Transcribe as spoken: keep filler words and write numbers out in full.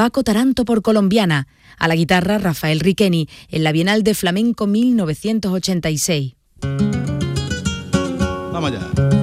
Paco Taranto por Colombiana, a la guitarra Rafael Riqueni, en la Bienal de Flamenco mil novecientos ochenta y seis. Vamos allá.